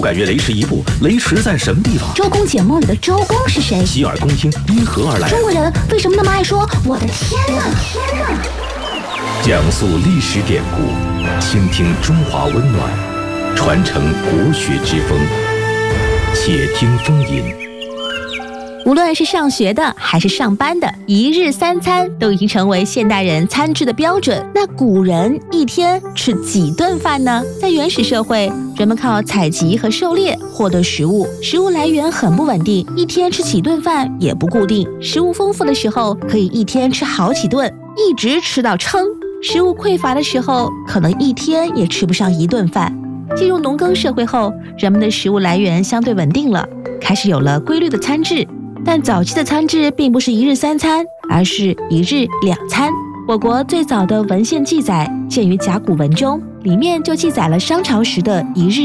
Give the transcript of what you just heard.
感觉雷池一步，雷池在什么地方？ 周公解梦里的周公是谁？ 洗耳恭听，因何而来？ 中国人为什么那么爱说我的天哪？ 讲述历史典故，倾听中华温暖，传承国学之风。且听风吟。 无论是上学的还是上班的，一日三餐都已经成为现代人餐制的标准。那古人一天吃几顿饭呢？在原始社会，人们靠采集和狩猎获得食物，食物来源很不稳定，一天吃几顿饭也不固定。食物丰富的时候，可以一天吃好几顿，一直吃到撑；食物匮乏的时候，可能一天也吃不上一顿饭。进入农耕社会后，人们的食物来源相对稳定了，开始有了规律的餐制。但早期的餐制并不是一日三餐，而是一日两餐。我国最早的文献记载见于甲骨文中，里面就记载了商朝时的一日